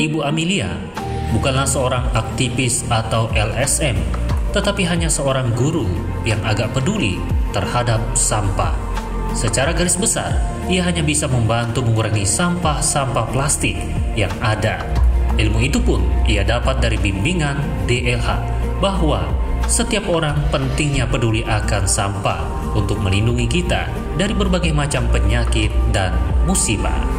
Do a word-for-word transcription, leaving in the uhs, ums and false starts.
Ibu Amelia bukanlah seorang aktivis atau L S M, tetapi hanya seorang guru yang agak peduli terhadap sampah. Secara garis besar, ia hanya bisa membantu mengurangi sampah-sampah plastik yang ada. Ilmu itu pun ia dapat dari bimbingan D L H, bahwa setiap orang pentingnya peduli akan sampah untuk melindungi kita dari berbagai macam penyakit dan musibah.